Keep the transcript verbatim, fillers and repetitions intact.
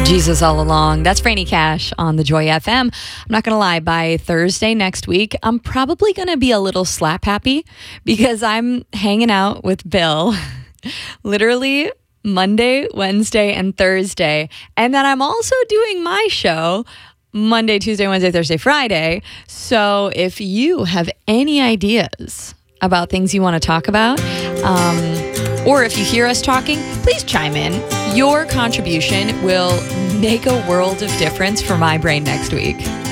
Jesus all along. That's Franny Cash on the Joy F M. I'm not going to lie, by Thursday next week, I'm probably going to be a little slap happy because I'm hanging out with Bill literally Monday, Wednesday, and Thursday. And then I'm also doing my show Monday, Tuesday, Wednesday, Thursday, Friday. So if you have any ideas about things you want to talk about, um, or if you hear us talking, please chime in. Your contribution will make a world of difference for my brain next week.